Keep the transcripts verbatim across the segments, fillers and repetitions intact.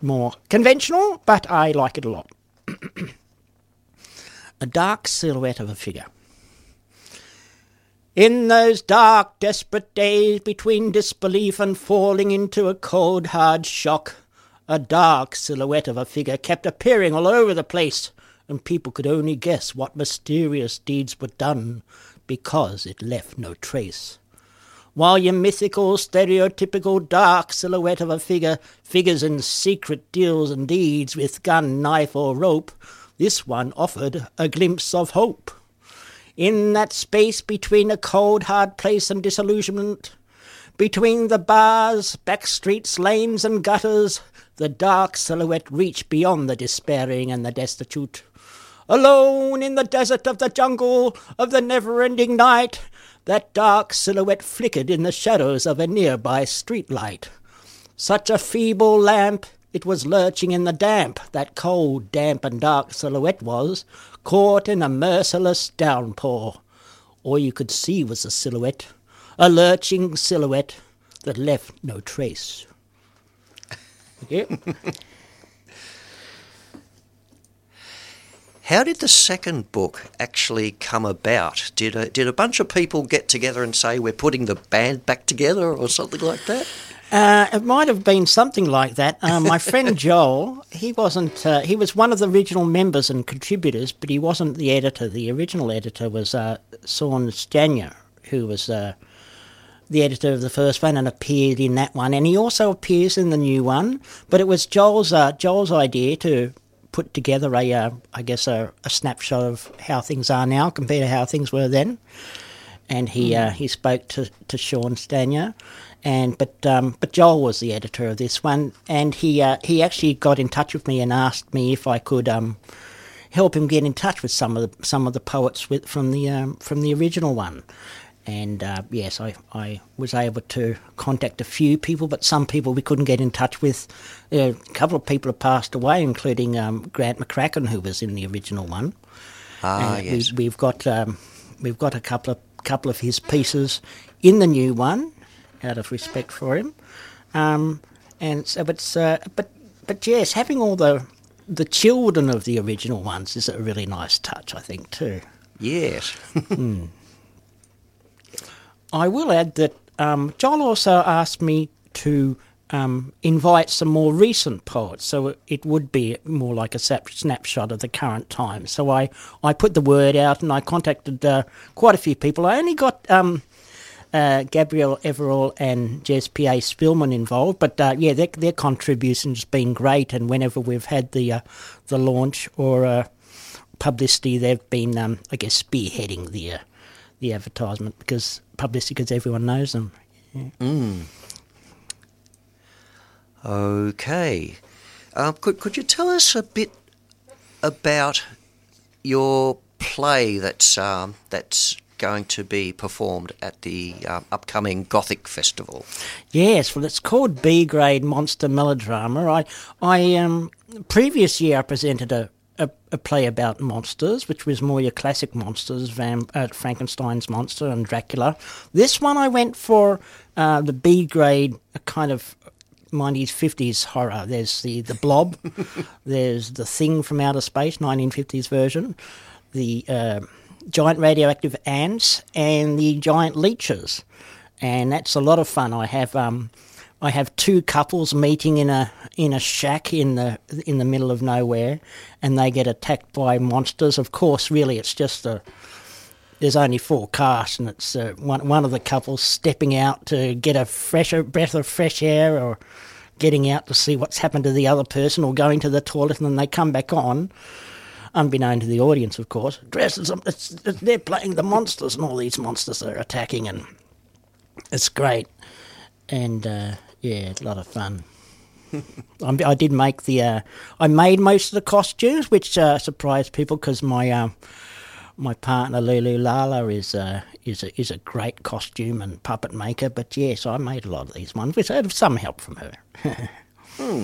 more conventional, but I like it a lot. A dark silhouette of a figure. In those dark, desperate days between disbelief and falling into a cold, hard shock, a dark silhouette of a figure kept appearing all over the place, and people could only guess what mysterious deeds were done because it left no trace. While your mythical, stereotypical dark silhouette of a figure figures in secret deals and deeds with gun, knife or rope, this one offered a glimpse of hope. In that space between a cold, hard place and disillusionment, between the bars, back streets, lanes and gutters, the dark silhouette reached beyond the despairing and the destitute. Alone in the desert of the jungle of the never-ending night, that dark silhouette flickered in the shadows of a nearby streetlight. Such a feeble lamp, it was lurching in the damp, that cold, damp and dark silhouette was, caught in a merciless downpour. All you could see was a silhouette, a lurching silhouette that left no trace. Yep. How did the second book actually come about? Did a, did a bunch of people get together and say, we're putting the band back together or something like that? Uh, it might have been something like that. Uh, my friend Joel, he wasn't, uh, he was one of the original members and contributors, but he wasn't the editor. The original editor was uh, Sean Stanier, who was uh, the editor of the first one and appeared in that one. And he also appears in the new one, but it was Joel's, uh, Joel's idea to put together a, uh, I guess, a, a snapshot of how things are now compared to how things were then. And he mm. uh, he spoke to, to Sean Stanier, and but um, but Joel was the editor of this one, and he uh, he actually got in touch with me and asked me if I could um, help him get in touch with some of the some of the poets with, from the um, from the original one. And uh, yes, I, I was able to contact a few people, but some people we couldn't get in touch with. Uh, a couple of people have passed away, including um, Grant McCracken, who was in the original one. Ah, and yes. We, we've got um, we've got a couple of couple of his pieces in the new one, out of respect for him. Um, and so it's uh, but but yes, having all the the children of the original ones is a really nice touch, I think, too. Yes. mm. I will add that um, Joel also asked me to um, invite some more recent poets, so it would be more like a snapshot of the current time. So I, I put the word out and I contacted uh, quite a few people. I only got um, uh, Gabrielle Everall and Jez P A Spillman involved, but uh, yeah, their, their contribution's been great, and whenever we've had the, uh, the launch or uh, publicity, they've been, um, I guess, spearheading the... Uh, the advertisement, because publicity, because everyone knows them. Yeah. Mm. Okay. Um, could could you tell us a bit about your play that's um, that's going to be performed at the um, upcoming Gothic Festival? Yes, well, it's called B Grade Monster Melodrama. I I um previous year I presented a. A, a play about monsters, which was more your classic monsters, Van, uh, Frankenstein's monster and Dracula. This one I went for uh, the B-grade kind of nineteen fifties horror. There's the, the Blob, there's The Thing from Outer Space, nineteen fifties version, the uh, giant radioactive ants, and the giant leeches. And that's a lot of fun. I have... Um, I have two couples meeting in a in a shack in the in the middle of nowhere, and they get attacked by monsters. Of course, really, it's just a. There's only four casts, and it's uh, one one of the couples stepping out to get a fresher breath of fresh air, or getting out to see what's happened to the other person, or going to the toilet, and then they come back on, unbeknown to the audience, of course. Dressed as it's, it's, they're playing the monsters, and all these monsters are attacking, and it's great. And uh, yeah, a lot of fun. I, I did make the. Uh, I made most of the costumes, which uh, surprised people because my uh, my partner Lulu Lala is uh, is a, is a great costume and puppet maker. But yes, I made a lot of these ones, which I had some help from her. hmm.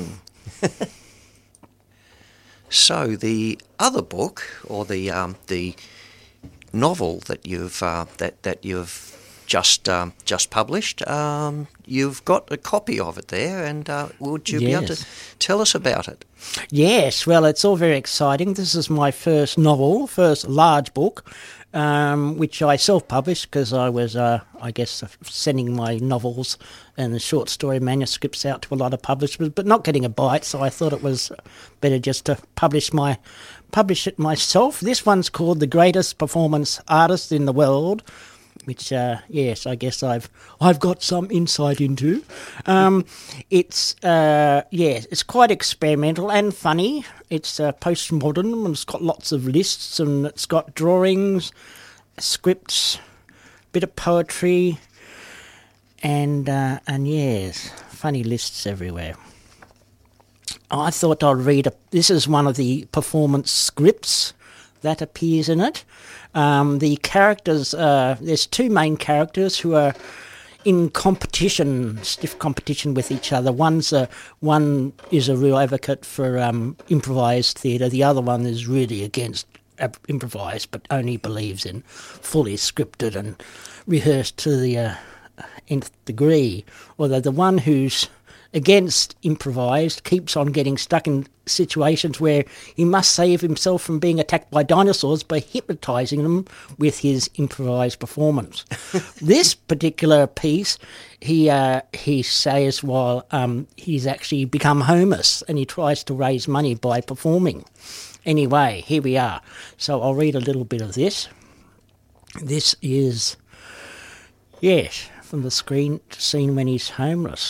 So the other book, or the um, the novel that you've uh, that that you've just um, just published. Um, you've got a copy of it there, and uh, would you Yes. be able to tell us about it? Yes, well, it's all very exciting. This is my first novel, first large book, um, which I self-published because I was, uh, I guess, sending my novels and the short story manuscripts out to a lot of publishers, but not getting a bite, so I thought it was better just to publish my publish it myself. This one's called The Greatest Performance Artist in the World, which, uh, yes, I guess I've I've got some insight into. Um, it's, uh, yeah, it's quite experimental and funny. It's uh, postmodern, and it's got lots of lists, and it's got drawings, scripts, bit of poetry, and, uh, and yes, funny lists everywhere. I thought I'd read a... This is one of the performance scripts that appears in it. Um, the characters, uh, there's two main characters who are in competition, stiff competition with each other. One's a, one is a real advocate for um, improvised theatre. The other one is really against uh, improvised, but only believes in fully scripted and rehearsed to the uh, nth degree. Although the one who's against improvised keeps on getting stuck in situations where he must save himself from being attacked by dinosaurs by hypnotising them with his improvised performance. This particular piece, he uh, he says while um, he's actually become homeless, and he tries to raise money by performing. Anyway, here we are. So I'll read a little bit of this. This is, yes, from the screen scene when he's homeless.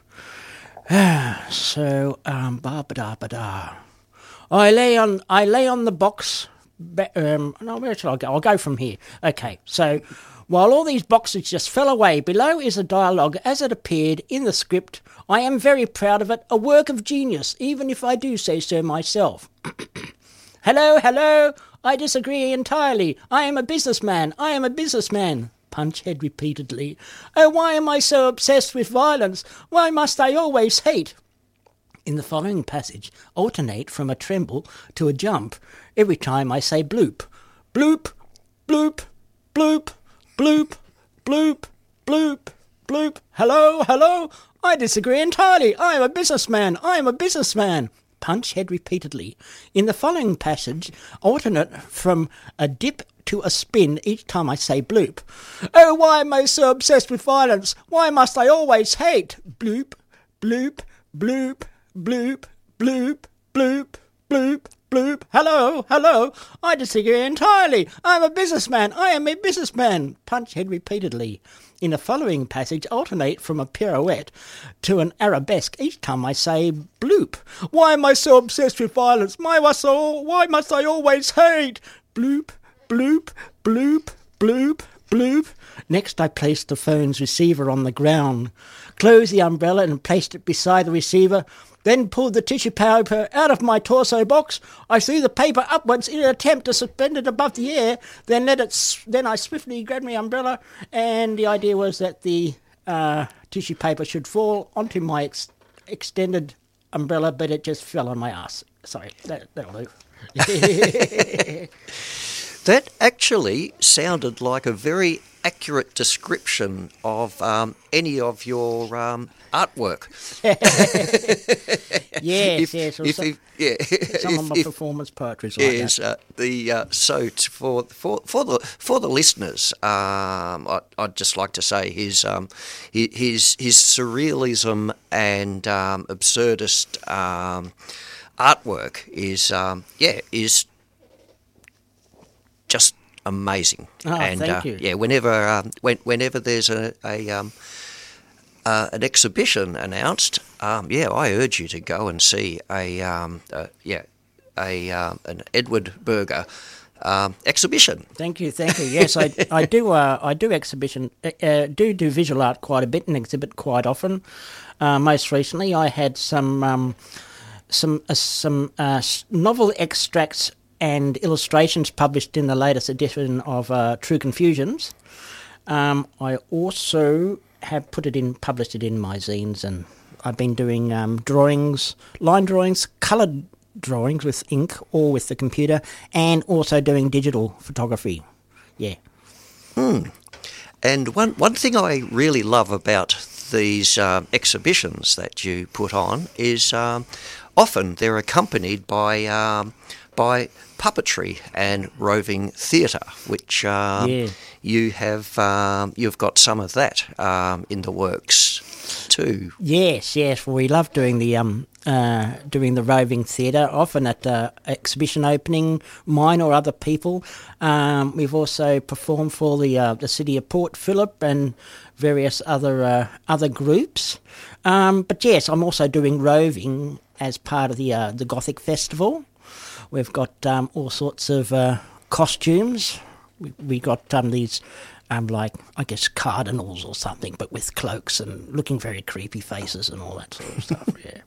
So, um, ba ba da ba da. I lay on, I lay on the box. Ba- um, no, where shall I go? I'll go from here. Okay. So, while all these boxes just fell away, below is a dialogue as it appeared in the script. I am very proud of it, a work of genius, even if I do say so myself. Hello, hello. I disagree entirely. I am a businessman. I am a businessman. Punchhead repeatedly. Oh, why am I so obsessed with violence? Why must I always hate? In the following passage, alternate from a tremble to a jump every time I say bloop. Bloop, bloop, bloop, bloop, bloop, bloop, bloop. Hello, hello. I disagree entirely. I am a businessman. I am a businessman. Punchhead repeatedly. In the following passage, alternate from a dip to a spin each time I say bloop. Oh, why am I so obsessed with violence? Why must I always hate? Bloop, bloop, bloop, bloop, bloop, bloop, bloop, bloop. Hello, hello. I disagree entirely. I am a businessman. I am a businessman. Punchhead repeatedly. In the following passage, alternate from a pirouette to an arabesque each time I say bloop. Why am I so obsessed with violence? Why must I, why must I always hate? Bloop, bloop, bloop, bloop, bloop. Next I placed the phone's receiver on the ground, closed the umbrella and placed it beside the receiver, then pulled the tissue paper out of my torso box. I threw the paper upwards in an attempt to suspend it above the air, then let it. Then I swiftly grabbed my umbrella, and the idea was that the uh, tissue paper should fall onto my ex- extended umbrella, but it just fell on my ass. Sorry, that, that'll do. That actually sounded like a very accurate description of um, any of your um, artwork. yes, if, yes. If, some, if, yeah, some if, of my if, performance poetry is like yes, that. Uh, the uh, so t- for for for the for the listeners, um, I, I'd just like to say his um, his his surrealism and um, absurdist um, artwork is um, yeah is just amazing. Oh, and thank uh, you. yeah, whenever um, when, whenever there's a, a um, uh, an exhibition announced, um, yeah, I urge you to go and see a um, uh, yeah a um, an Edward Berger um, exhibition. Thank you, thank you. Yes, I I do uh, I do exhibition uh, uh, do do visual art quite a bit and exhibit quite often. Uh, most recently, I had some um, some uh, some uh, novel extracts and illustrations published in the latest edition of uh, True Confusions. Um, I also have put it in, published it in my zines, and I've been doing um, drawings, line drawings, coloured drawings with ink or with the computer, and also doing digital photography. Yeah. Mm. And one, one thing I really love about these um, exhibitions that you put on is um, often they're accompanied by um, by puppetry and roving theatre, which um, Yeah. you have um, you've got some of that um, in the works too. Yes, yes. We love doing the um uh doing the roving theatre, often at uh, exhibition opening, mine or other people. Um, we've also performed for the uh, the city of Port Phillip and various other uh, other groups. Um, but yes, I'm also doing roving as part of the uh, the Gothic Festival. We've got um, all sorts of uh, costumes. We, we got um, these, um, like, I guess, cardinals or something, but with cloaks and looking very creepy faces and all that sort of stuff, yeah.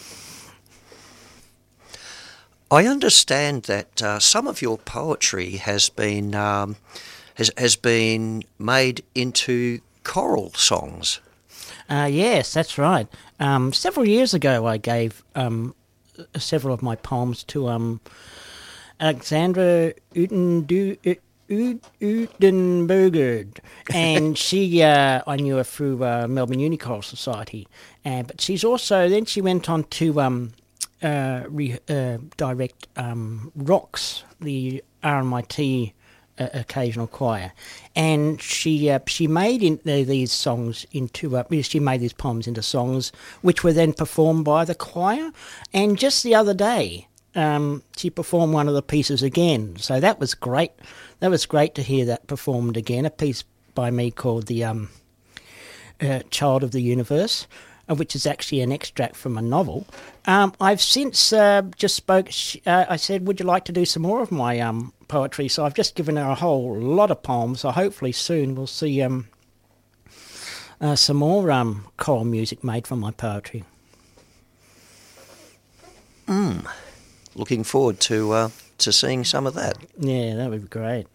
I understand that uh, some of your poetry has been um, has has been made into choral songs. Uh, yes, that's right. Um, several years ago, I gave um, several of my poems to um, Alexandra Utendu, U- Udenberger, and she, uh, I knew her through uh, Melbourne Uni Choral Society, uh, but she's also, then she went on to um, uh, re, uh, direct um, ROCS, the R M I T uh, occasional choir, and she uh, she made in, uh, these songs into, uh, she made these poems into songs, which were then performed by the choir, and just the other day, Um, she performed one of the pieces again, so that was great. That was great to hear that performed again. A piece by me called "The um, uh, Child of the Universe," uh, which is actually an extract from a novel. Um, I've since uh, just spoke. Uh, I said, "Would you like to do some more of my um, poetry?" So I've just given her a whole lot of poems. So hopefully soon we'll see um, uh, some more um, choral music made from my poetry. Mm. Looking forward to uh, to seeing some of that. Yeah, that would be great.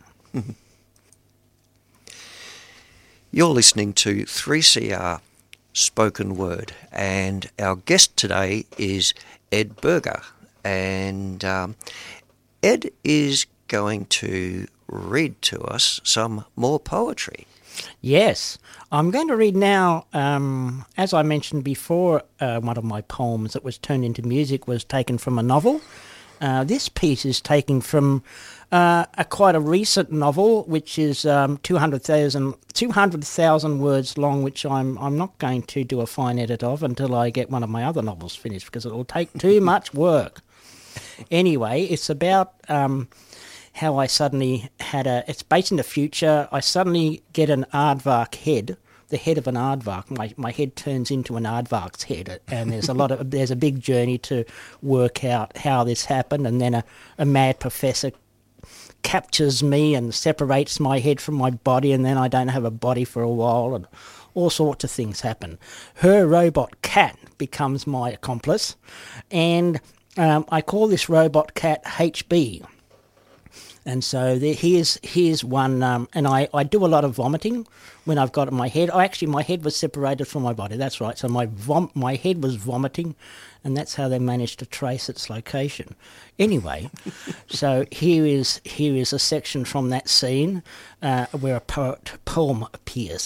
You're listening to three C R Spoken Word, and our guest today is Ed Berger. And um, Ed is going to read to us some more poetry. Yes, I'm going to read now, um, as I mentioned before, uh, one of my poems that was turned into music was taken from a novel. Uh, this piece is taken from uh, a quite a recent novel, which is um, two hundred thousand words long, which I'm I'm not going to do a fine edit of until I get one of my other novels finished, because it will take too much work. Anyway, it's about um, how I suddenly had a... It's based in the future. I suddenly get an aardvark head, the head of an aardvark. My my head turns into an aardvark's head, and there's a lot of there's a big journey to work out how this happened, and then a, a mad professor captures me and separates my head from my body, and then I don't have a body for a while, and all sorts of things happen. Her robot cat becomes my accomplice, and um, I call this robot cat H B. And so there, here's here's one, um, and I, I do a lot of vomiting when I've got it in my head. I actually, my head was separated from my body, that's right. So my vom- my head was vomiting, and that's how they managed to trace its location. Anyway, so here is here is a section from that scene uh, where a poet, poem appears.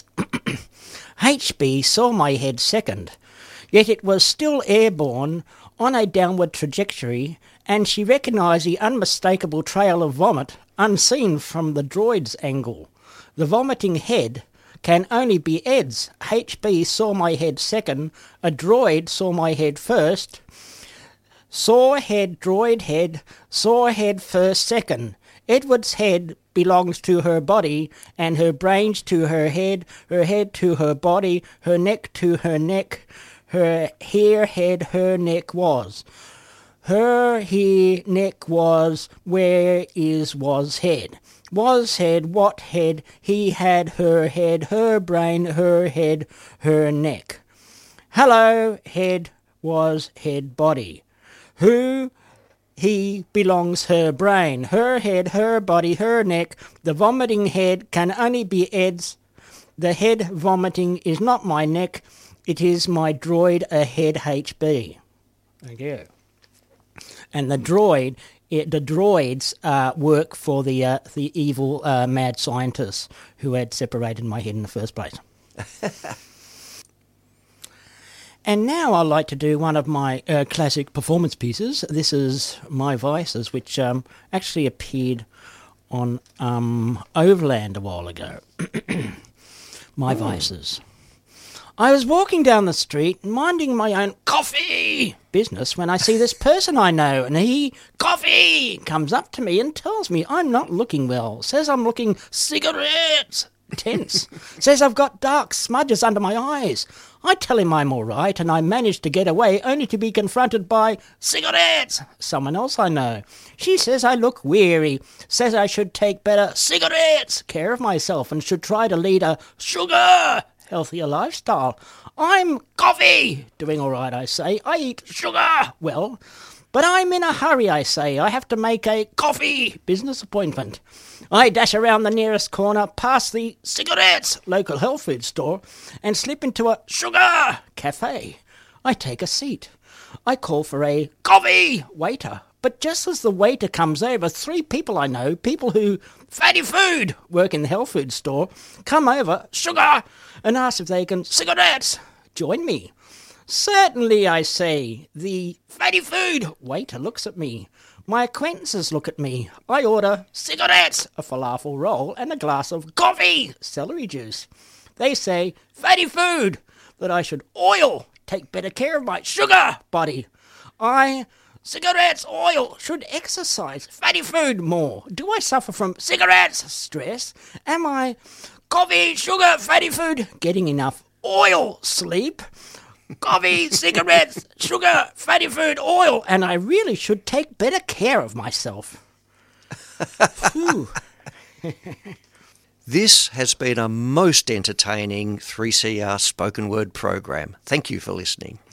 H B saw my head second, yet it was still airborne on a downward trajectory, and she recognised the unmistakable trail of vomit unseen from the droid's angle. The vomiting head can only be Ed's. H B saw my head second, a droid saw my head first. Saw head, droid head, saw head first second. Edward's head belongs to her body, and her brains to her head, her head to her body, her neck to her neck, her hair head her neck was. Her hair neck was, where is was head. Was head, what head, he had her head, her brain, her head, her neck. Hello, head, was head, body. Who, he, belongs her brain, her head, her body, her neck. The vomiting head can only be Ed's. The head vomiting is not my neck, it is my droid ahead H B. Thank you. and the droid, it, the droids uh, work for the uh, the evil uh, mad scientists who had separated my head in the first place. And now I'd like to do one of my uh, classic performance pieces. This is My Vices, which um, actually appeared on um, Overland a while ago. My oh. Vices. I was walking down the street, minding my own coffee business, when I see this person I know, and he, coffee, comes up to me and tells me I'm not looking well, says I'm looking cigarettes. Tense. Says I've got dark smudges under my eyes. I tell him I'm all right, and I manage to get away, only to be confronted by cigarettes. Someone else I know. She says I look weary, says I should take better cigarettes, care of myself, and should try to lead a sugar, healthier lifestyle. I'm coffee. Doing all right, I say. I eat sugar. Well, but I'm in a hurry, I say. I have to make a coffee business appointment. I dash around the nearest corner, past the cigarettes local health food store, and slip into a sugar cafe. I take a seat. I call for a coffee waiter. But just as the waiter comes over, three people I know, people who, fatty food, work in the health food store, come over, sugar, and ask if they can cigarettes. Join me. Certainly, I say. The fatty food waiter looks at me. My acquaintances look at me. I order cigarettes, a falafel roll, and a glass of coffee, celery juice. They say, fatty food, that I should oil, take better care of my sugar body. I, cigarettes, oil, should exercise, fatty food more. Do I suffer from cigarettes, stress? Am I coffee, sugar, fatty food, getting enough oil, sleep? Coffee, cigarettes, sugar, fatty food, oil, and I really should take better care of myself. This has been a most entertaining three C R spoken word program. Thank you for listening.